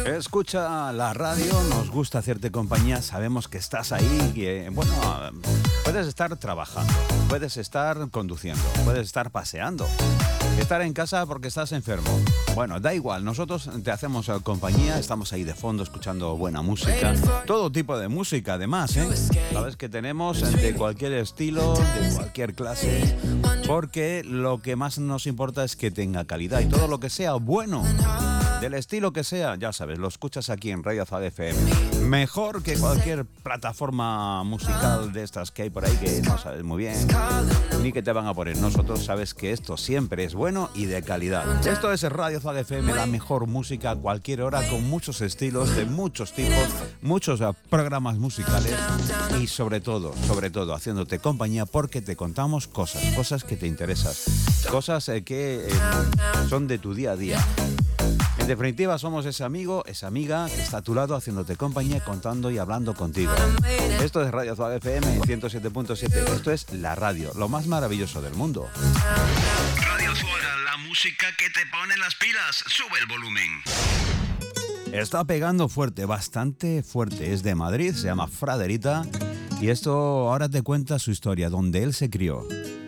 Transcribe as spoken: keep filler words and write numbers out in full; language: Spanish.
Escucha la radio, nos gusta hacerte compañía, sabemos que estás ahí, que, bueno, puedes estar trabajando, puedes estar conduciendo, puedes estar paseando, estar en casa porque estás enfermo. Bueno, da igual, nosotros te hacemos compañía, estamos ahí de fondo escuchando buena música, todo tipo de música además, ¿eh? Sabes que tenemos de cualquier estilo, de cualquier clase, porque lo que más nos importa es que tenga calidad y todo lo que sea bueno, del estilo que sea, ya sabes, lo escuchas aquí en Radio Azad F M. Mejor que cualquier plataforma musical de estas que hay por ahí que no sabes muy bien ni que te van a poner. Nosotros sabes que esto siempre es bueno y de calidad. Esto es Radio Azad F M, la mejor música a cualquier hora, con muchos estilos, de muchos tipos, muchos uh, programas musicales y sobre todo, sobre todo, haciéndote compañía porque te contamos cosas, cosas que te interesan, cosas eh, que eh, son de tu día a día. En definitiva, somos ese amigo, esa amiga que está a tu lado haciéndote compañía, contando y hablando contigo. Esto es Radio Azad F M ciento siete punto siete. Esto es la radio, lo más maravilloso del mundo. Radio Azad, la música que te pone las pilas. Sube el volumen. Está pegando fuerte, bastante fuerte. Es de Madrid, se llama Fraderita. Y esto ahora te cuenta su historia, donde él se crió.